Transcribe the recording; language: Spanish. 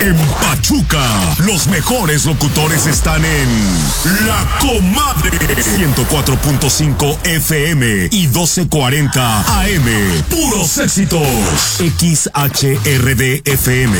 En Pachuca, los mejores locutores están en La Comadre. 104.5 FM y 1240 AM. Puros éxitos. XHRD FM.